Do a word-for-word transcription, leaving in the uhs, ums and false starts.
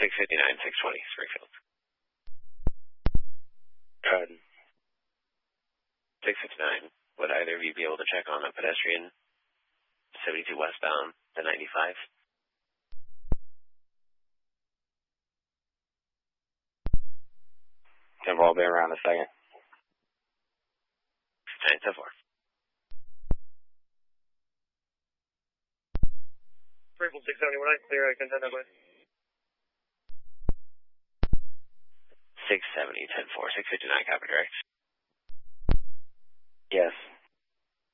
six fifty-nine, six twenty, Springfield. Good. six fifty-nine, would either of you be able to check on a pedestrian, seventy-two westbound, the ninety-five? They've all been around a second. nine ten four. Springfield six seventy-one, clear, I can send that way. six seventy, ten four, six fifty-nine, copy direct. Yes.